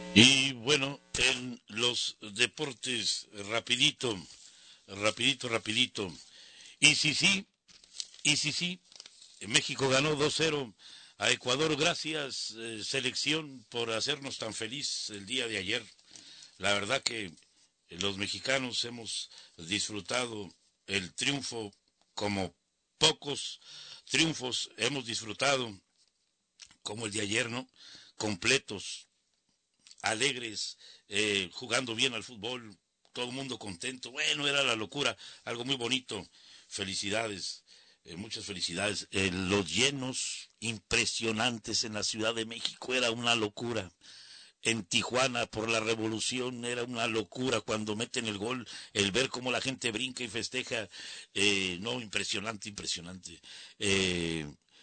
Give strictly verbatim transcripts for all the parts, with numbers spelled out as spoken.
Y bueno, en los deportes, rapidito, rapidito, rapidito. Y sí, sí, y sí, sí, México ganó dos cero a Ecuador. Gracias, eh, selección, por hacernos tan feliz el día de ayer. La verdad que los mexicanos hemos disfrutado el triunfo como pocos triunfos hemos disfrutado, como el de ayer, ¿no? Completos, alegres, eh, jugando bien al fútbol, todo el mundo contento. Bueno, era la locura, algo muy bonito. Felicidades, eh, muchas felicidades. Eh, los llenos impresionantes en la Ciudad de México era una locura. En Tijuana por la revolución era una locura cuando meten el gol, el ver cómo la gente brinca y festeja, eh, no, impresionante, impresionante. Eh,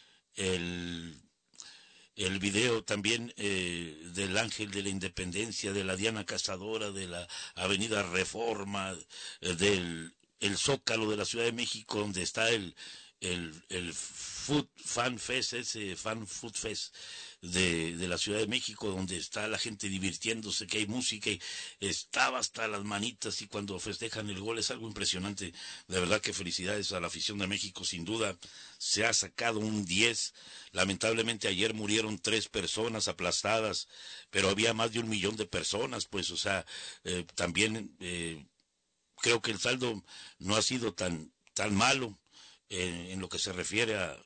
el el video también eh, del Ángel de la Independencia, de la Diana Cazadora, de la Avenida Reforma, eh, del el Zócalo de la Ciudad de México, donde está el, el, el Food Fan Fest, ese Fan Food Fest de, de la Ciudad de México, donde está la gente divirtiéndose, que hay música y estaba hasta las manitas y cuando festejan el gol es algo impresionante. De verdad que felicidades a la afición de México, sin duda se ha sacado un diez. Lamentablemente ayer murieron tres personas aplastadas, pero había más de un millón de personas, pues, o sea, eh, también eh, creo que el saldo no ha sido tan, tan malo eh, en lo que se refiere a,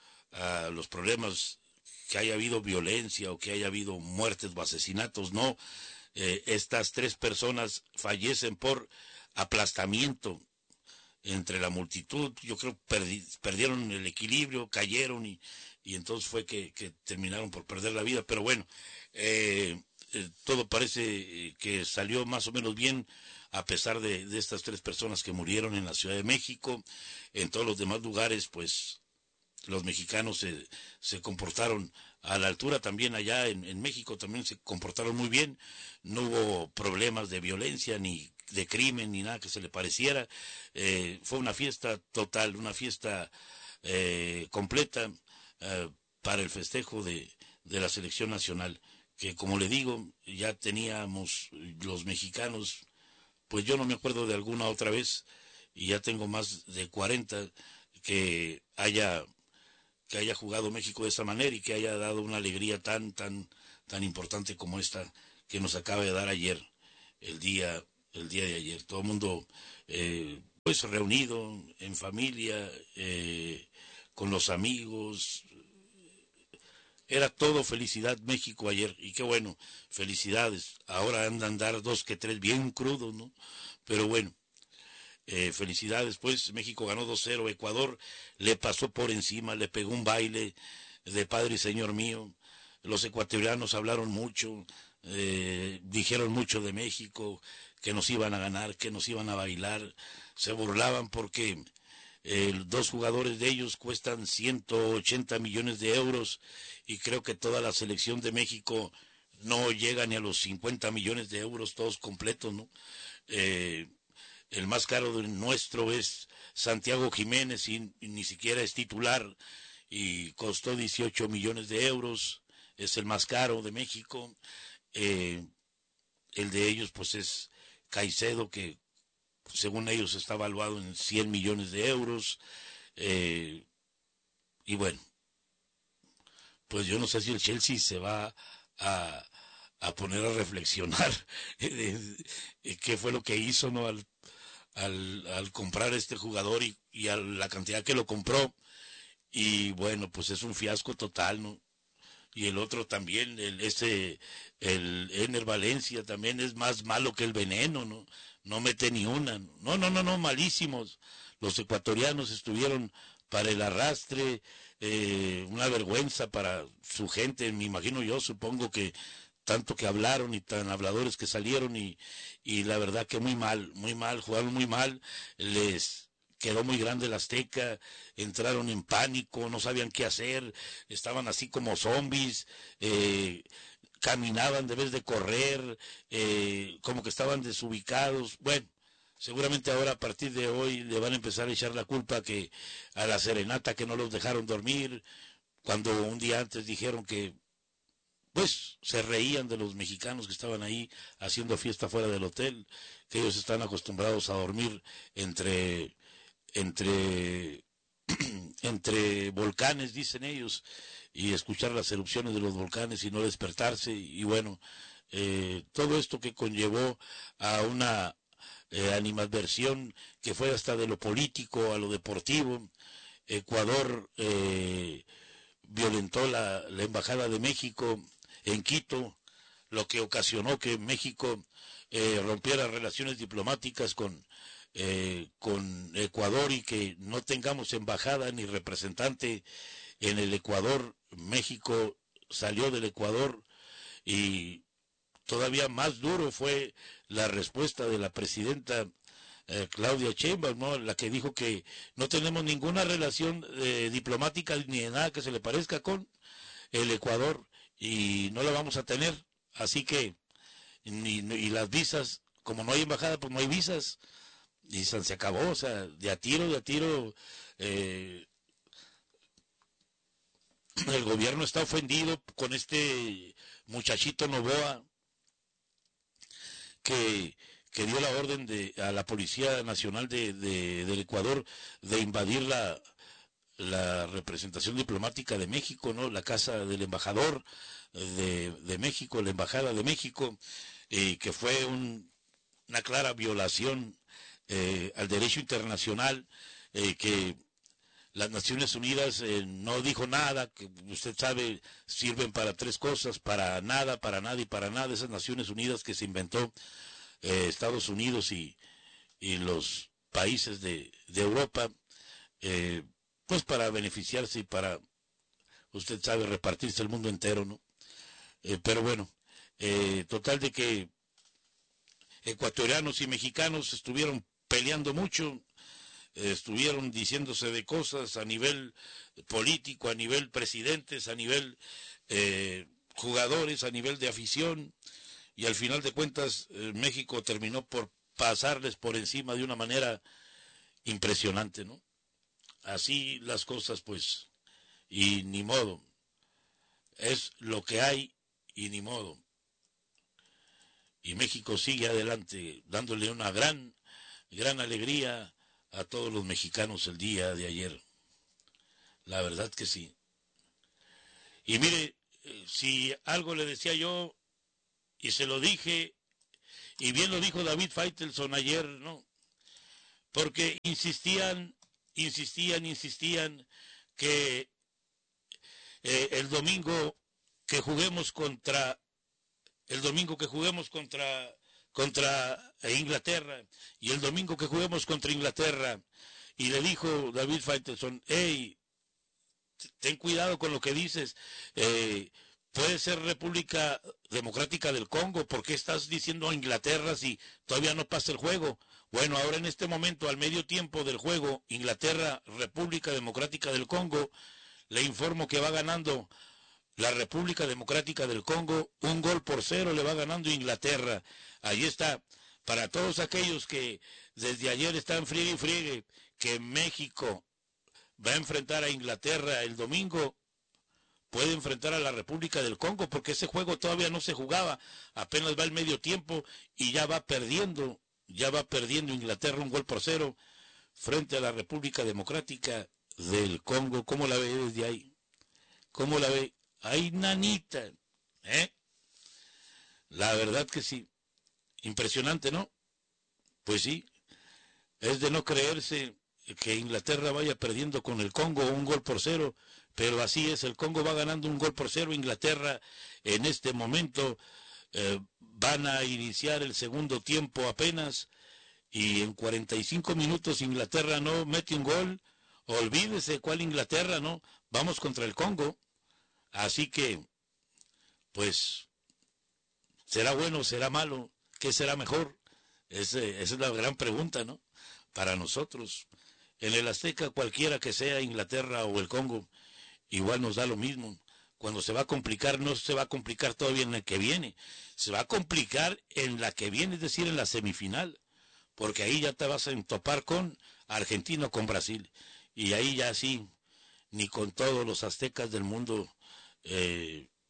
a los problemas, que haya habido violencia o que haya habido muertes o asesinatos, no. Eh, estas tres personas fallecen por aplastamiento entre la multitud. Yo creo que perdieron el equilibrio, cayeron y, y entonces fue que, que, terminaron por perder la vida. Pero bueno, eh, eh, todo parece que salió más o menos bien a pesar de, de estas tres personas que murieron en la Ciudad de México. En todos los demás lugares, pues los mexicanos se, se comportaron a la altura. También allá en, en México también se comportaron muy bien. No hubo problemas de violencia ni de crimen ni nada que se le pareciera. Eh, fue una fiesta total, una fiesta eh, completa eh, para el festejo de, de la selección nacional, que como le digo, ya teníamos los mexicanos, pues yo no me acuerdo de alguna otra vez, y ya tengo más de cuarenta que haya que haya jugado México de esa manera y que haya dado una alegría tan, tan, tan importante como esta que nos acaba de dar ayer, el día, el día de ayer. Todo el mundo, eh, pues reunido en familia, eh, con los amigos. Era todo felicidad México ayer. Y qué bueno, felicidades. Ahora andan dar dos que tres bien crudos, ¿no? Pero bueno, eh, felicidades, pues México ganó dos cero, Ecuador le pasó por encima, le pegó un baile de Padre y Señor mío. Los ecuatorianos hablaron mucho, eh, dijeron mucho de México, que nos iban a ganar, que nos iban a bailar, se burlaban porque eh, dos jugadores de ellos cuestan ciento ochenta millones de euros y creo que toda la selección de México no llega ni a los cincuenta millones de euros todos completos, ¿no? Eh, el más caro de nuestro es Santiago Jiménez y, y ni siquiera es titular y costó dieciocho millones de euros, es el más caro de México. Eh, el de ellos pues es Caicedo, que según ellos está valuado en cien millones de euros. Eh, y bueno, pues yo no sé si el Chelsea se va a, a poner a reflexionar qué fue lo que hizo, ¿no? Al, al, al comprar este jugador y, y a la cantidad que lo compró. Y bueno, pues es un fiasco total, ¿no? Y el otro también, el, ese, el Ener Valencia también es más malo que el veneno, ¿no? No mete ni una. No, no, no, no, malísimos. Los ecuatorianos estuvieron para el arrastre, eh, una vergüenza para su gente, me imagino yo, supongo que tanto que hablaron y tan habladores que salieron y, y la verdad que muy mal, muy mal, jugaron muy mal, les quedó muy grande el Azteca, entraron en pánico, no sabían qué hacer, estaban así como zombies, eh, caminaban de vez de correr, eh, como que estaban desubicados. Bueno, seguramente ahora a partir de hoy le van a empezar a echar la culpa que a la serenata que no los dejaron dormir, cuando un día antes dijeron que pues se reían de los mexicanos que estaban ahí haciendo fiesta fuera del hotel, que ellos están acostumbrados a dormir entre, entre, entre volcanes, dicen ellos, y escuchar las erupciones de los volcanes y no despertarse, y bueno, eh, todo esto que conllevó a una eh, animadversión que fue hasta de lo político a lo deportivo. Ecuador eh, violentó la, la embajada de México en Quito, lo que ocasionó que México eh, rompiera relaciones diplomáticas con, eh, con Ecuador y que no tengamos embajada ni representante en el Ecuador. México salió del Ecuador y todavía más duro fue la respuesta de la presidenta eh, Claudia Sheinbaum, ¿no? La que dijo que no tenemos ninguna relación eh, diplomática ni de nada que se le parezca con el Ecuador y no la vamos a tener, así que ni, ni- y las visas, como no hay embajada, pues no hay visas y se, se acabó, o sea, de a tiro, de a tiro, eh, el gobierno está ofendido con este muchachito Novoa que, que dio la orden de, a la Policía Nacional de, de, del Ecuador de invadir la, la representación diplomática de México, ¿no? La casa del embajador de, de México, la embajada de México, eh, que fue un, una clara violación eh, al derecho internacional, eh, que las Naciones Unidas eh, no dijo nada, que usted sabe, sirven para tres cosas, para nada, para nada y para nada. Esas Naciones Unidas que se inventó eh, Estados Unidos y, y los países de, de Europa, eh, pues para beneficiarse y para, usted sabe, repartirse el mundo entero, ¿no? Eh, pero bueno, eh, total de que ecuatorianos y mexicanos estuvieron peleando mucho, eh, estuvieron diciéndose de cosas a nivel político, a nivel presidentes, a nivel eh, jugadores, a nivel de afición, y al final de cuentas eh, México terminó por pasarles por encima de una manera impresionante, ¿no? Así las cosas, pues, y ni modo, es lo que hay y ni modo. Y México sigue adelante, dándole una gran, gran alegría a todos los mexicanos el día de ayer. La verdad que sí. Y mire, eh, si algo le decía yo, y se lo dije, y bien lo dijo David Faitelson ayer, ¿no? Porque insistían, insistían, insistían que eh, el domingo que juguemos contra, el domingo que juguemos contra, contra Inglaterra, y el domingo que juguemos contra Inglaterra, y le dijo David Faitelson, hey, ten cuidado con lo que dices, eh, puede ser República Democrática del Congo, ¿por qué estás diciendo Inglaterra si todavía no pasa el juego? Bueno, ahora en este momento, al medio tiempo del juego, Inglaterra, República Democrática del Congo, le informo que va ganando la República Democrática del Congo, un gol por cero le va ganando Inglaterra. Ahí está, para todos aquellos que desde ayer están friegue y friegue, que México va a enfrentar a Inglaterra el domingo, puede enfrentar a la República del Congo, porque ese juego todavía no se jugaba, apenas va el medio tiempo y ya va perdiendo, ya va perdiendo Inglaterra un gol por cero frente a la República Democrática del Congo. ¿Cómo la ve desde ahí? ¿Cómo la ve? ¡Ay, nanita! ¿Eh? La verdad que sí. Impresionante, ¿no? Pues sí, es de no creerse que Inglaterra vaya perdiendo con el Congo un gol por cero, pero así es, el Congo va ganando un gol por cero, Inglaterra en este momento eh, van a iniciar el segundo tiempo apenas, y en cuarenta y cinco minutos Inglaterra no mete un gol, olvídese cuál Inglaterra, ¿no? Vamos contra el Congo, así que, pues, ¿será bueno, será malo? ¿Qué será mejor? Ese, esa es la gran pregunta, ¿no? Para nosotros. En el Azteca, cualquiera que sea Inglaterra o el Congo, igual nos da lo mismo. Cuando se va a complicar, no se va a complicar todavía en la que viene, se va a complicar en la que viene, es decir, en la semifinal, porque ahí ya te vas a entopar con Argentina o con Brasil, y ahí ya sí, ni con todos los aztecas del mundo eh,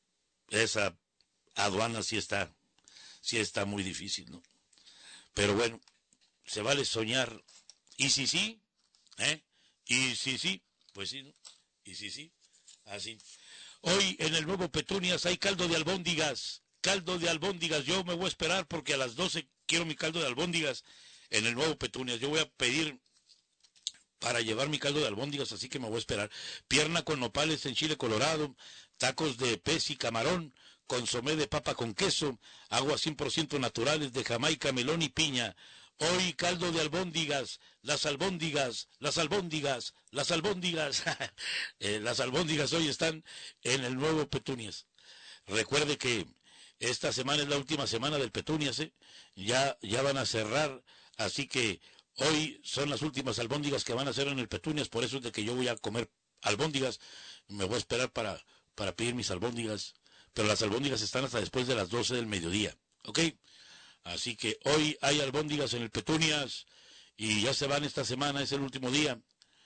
esa aduana sí está, sí está muy difícil, ¿no? Pero bueno, se vale soñar. Y si sí, ¿eh? Y si sí, pues sí, ¿no? Y si sí, así. Hoy en el nuevo Petunias hay caldo de albóndigas, caldo de albóndigas. Yo me voy a esperar porque a las doce quiero mi caldo de albóndigas en el nuevo Petunias. Yo voy a pedir para llevar mi caldo de albóndigas, así que me voy a esperar. Pierna con nopales en chile colorado, tacos de pez y camarón, consomé de papa con queso, aguas cien por ciento naturales de Jamaica, melón y piña. Hoy caldo de albóndigas, las albóndigas, las albóndigas, las albóndigas. eh, las albóndigas hoy están en el nuevo Petunias. Recuerde que esta semana es la última semana del Petunias, ¿eh? Ya, ya van a cerrar, así que hoy son las últimas albóndigas que van a hacer en el Petunias, por eso es de que yo voy a comer albóndigas. Me voy a esperar para, para pedir mis albóndigas, pero las albóndigas están hasta después de las doce del mediodía, ¿ok? Así que hoy hay albóndigas en el Petunias y ya se van esta semana, es el último día.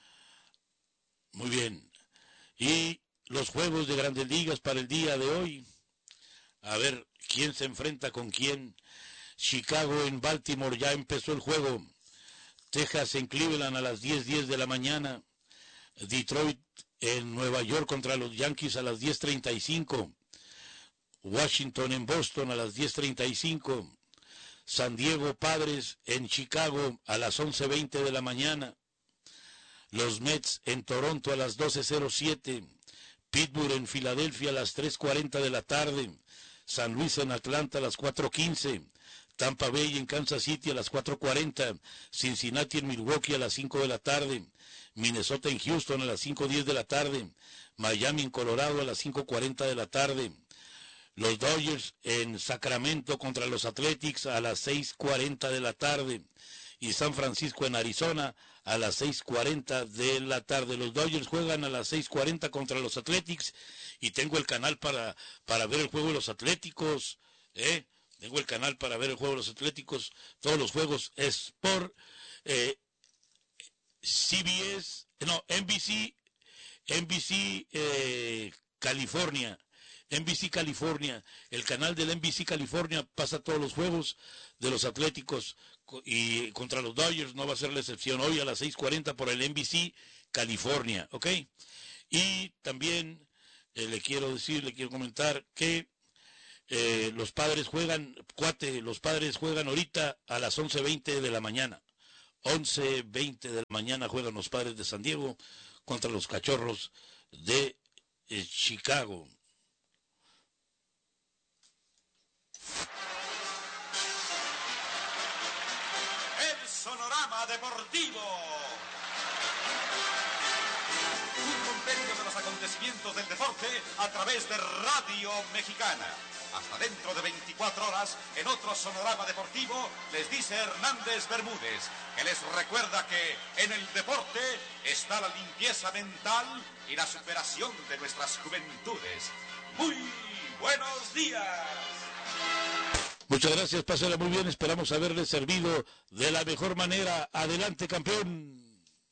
Muy bien. Y los juegos de Grandes Ligas para el día de hoy. A ver, ¿quién se enfrenta con quién? Chicago en Baltimore, ya empezó el juego. Texas en Cleveland a las diez diez de la mañana. Detroit en Nueva York contra los Yankees a las diez treinta y cinco. Washington en Boston a las diez treinta y cinco. San Diego Padres en Chicago a las once veinte de la mañana. Los Mets en Toronto a las doce cero siete. Pittsburgh en Filadelfia a las tres cuarenta de la tarde. San Luis en Atlanta a las cuatro quince. Tampa Bay en Kansas City a las cuatro cuarenta. Cincinnati en Milwaukee a las cinco de la tarde. Minnesota en Houston a las cinco diez de la tarde. Miami en Colorado a las cinco cuarenta de la tarde. Los Dodgers en Sacramento contra los Athletics a las seis cuarenta de la tarde. Y San Francisco en Arizona a las seis cuarenta de la tarde. Los Dodgers juegan a las seis cuarenta contra los Athletics y tengo el canal para, para ver el juego de los Atléticos, ¿eh? Tengo el canal para ver el juego de los Atléticos. Todos los juegos es por eh, C B S, no, N B C, N B C eh, California. N B C California, el canal del N B C California pasa todos los juegos de los Atléticos y contra los Dodgers no va a ser la excepción. Hoy a las seis cuarenta por el N B C California, ¿ok? Y también eh, le quiero decir, le quiero comentar que eh, los Padres juegan, cuate, los Padres juegan ahorita a las once veinte de la mañana. once veinte de la mañana juegan los Padres de San Diego contra los Cachorros de eh, Chicago. Sonorama Deportivo. Un compendio de los acontecimientos del deporte a través de Radio Mexicana. Hasta dentro de veinticuatro horas, en otro Sonorama Deportivo, les dice Hernández Bermúdez, que les recuerda que en el deporte está la limpieza mental y la superación de nuestras juventudes. Muy buenos días. Muchas gracias, pásala muy bien, esperamos haberle servido de la mejor manera. Adelante, campeón.